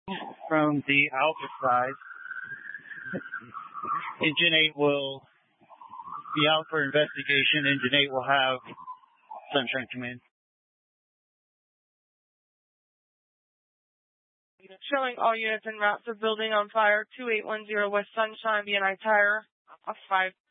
from the Alpha side. Engine 8 will be out for investigation. Engine 8 will have Sunshine come in. Showing all units en route for building on fire, 2810 West Sunshine, BNI Tire, off 5.